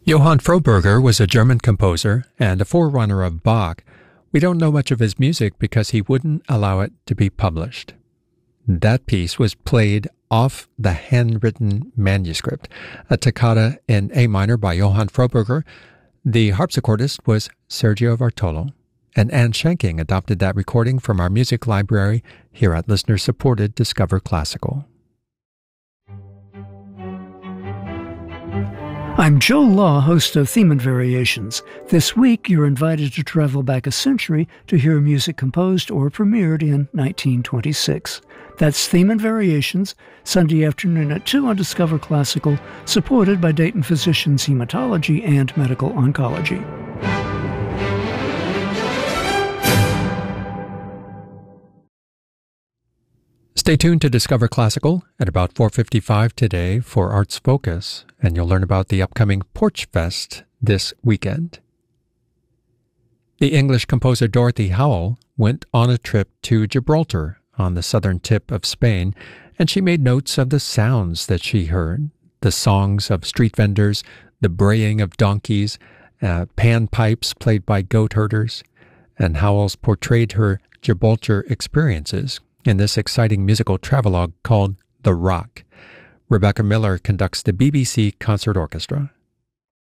Johann Froberger was a German composer and a forerunner of Bach. We don't know much of his music because he wouldn't allow it to be published. That piece was played off the handwritten manuscript, a toccata in A minor by Johann Froberger. The harpsichordist was Sergio Bartolo, and Anne Shanking adopted that recording from our music library here at listener-supported Discover Classical. I'm Joe Law, host of Theme and Variations. This week, you're invited to travel back a century to hear music composed or premiered in 1926. That's Theme and Variations, Sunday afternoon at 2 on Discover Classical, supported by Dayton Physicians Hematology and Medical Oncology. Stay tuned to Discover Classical at about 4:55 today for Arts Focus, and you'll learn about the upcoming Porch Fest this weekend. The English composer Dorothy Howell went on a trip to Gibraltar on the southern tip of Spain, and she made notes of the sounds that she heard, the songs of street vendors, the braying of donkeys, panpipes played by goat herders, and Howells portrayed her Gibraltar experiences in this exciting musical travelogue called The Rock. Rebecca Miller conducts the BBC Concert Orchestra.